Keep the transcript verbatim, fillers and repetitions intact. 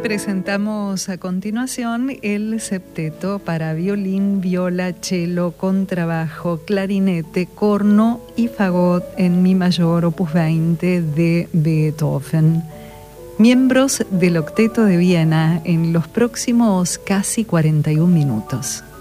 Presentamos a continuación el septeto para violín, viola, cello, contrabajo, clarinete, corno y fagot en mi mayor opus veinte de Beethoven. Miembros del Octeto de Viena en los próximos casi cuarenta y un minutos.